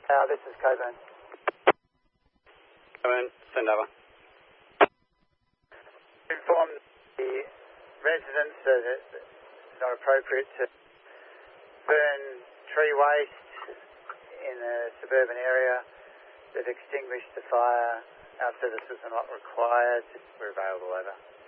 This is Coburn. Coburn, send over. Inform the residents that it's not appropriate to burn tree waste in a suburban area. They've extinguished the fire. Our services are not required. We're available, over.